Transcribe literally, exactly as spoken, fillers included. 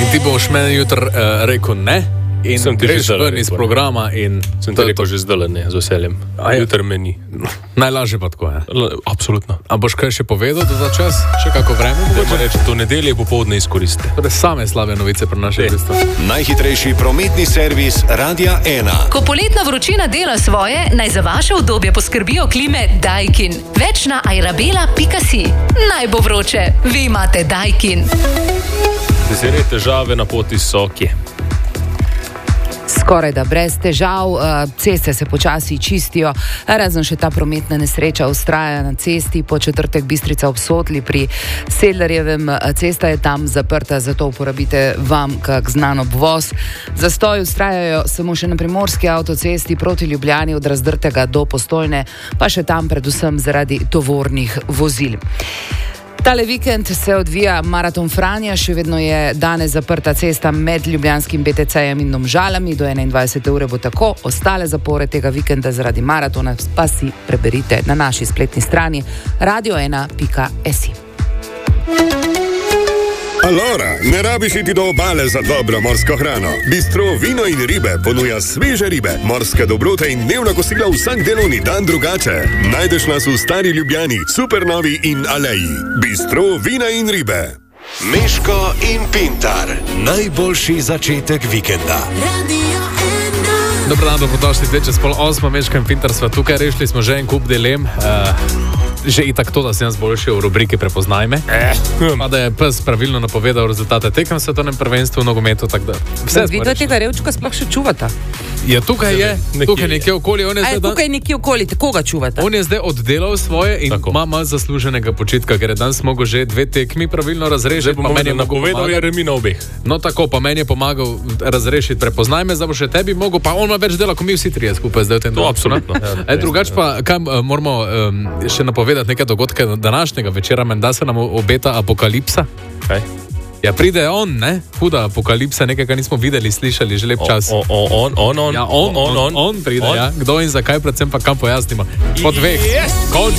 ti boš meni jutri uh, rekel ne in sem ti greš že ven iz programa in sem ti rekel že zdaj ne, z veseljem. Jutri meni. Najlažje pa tako je. Absolutno. A boš kaj še povedal do za čas? Še kako vreme? Mogoče reči, do nedelje popoldne izkoriste. Torej same slabe novice pri našem mestu. Najhitrejši prometni servis Radia ena. Ko poletna vročina dela svoje, naj za vaše udobje poskrbijo klime Daikin. Več na airabela pika si. Naj bo vroče, vi imate Daikin. Zdaj težave na poti so kje? Skoraj da brez težav, ceste se počasi čistijo, razen še ta prometna nesreča ustraja na cesti po četrtek Bistrica ob Sotli pri Sedlarjevem. Cesta je tam zaprta, zato uporabite vam kak znan obvoz. Zastoji ustrajajo samo še na primorski avtocesti proti Ljubljani od Razdrtega do Postojne, pa še tam predvsem zaradi tovornih vozil. Tale vikend se odvija maraton Franja, še vedno je danes zaprta cesta med ljubljanskim B T C-jem in Domžalami, do enaindvajsete ure bo tako, ostale zapore tega vikenda zaradi maratona pa si preberite na naši spletni strani radio ena pika si. Alora, ne rabiš iti do obale za dobro morsko hrano. Bistro Vino in ribe ponuja sveže ribe, morske dobrote in dnevna kosila vsak delovni dan drugače. Najdeš nas v Stari Ljubljani, Supernovi in Aleji. Bistro Vina in ribe. Meško in Pintar. Najboljši začetek vikenda. Dobro dan, dobrodošli, zdaj čez pol osma, Meško in Pintar sva tukaj, rešili smo že en kup dilem. Uh... Že i tako, da sem jaz boljši v rubriki Prepoznaj me. Eh, pa da je pes pravilno napovedal rezultate tekem v svetovnem prvenstvu v nogometu, tako da vse smo Vidite, tega revčka sploh še čuvata? Ja, tukaj je, tukaj nekje okoli. On je A je zdaj tukaj nekje okoli, koga čuvata? On je zdaj oddelal svoje in Tako. ima malo zasluženega počitka, ker je danes mogel že dve tekmi pravilno razrešiti. Zdaj pa meni je napovedal, je remi na obeh. No tako, pa meni je pomagal razrešiti Prepoznaj me, zdaj bo še tebi mogel, pa on ima več dela, kot mi vsi trije skupaj zdaj v tem To domu, absolutno. ne? Ja, E, drugač pa, kam uh, moramo um, še napovedati neke dogodke današnjega večera, menda se nam obeta apokalipsa. Kaj? Ja, pride on, ne? Huda apokalipsa, nekaj, kar nismo videli, slišali že lep čas. O, o, on, on, on, Ja, on, on, on, on pride, on. ja. Kdo in zakaj, predvsem pa kam pojasnimo. Po dveh. Yes. Končno.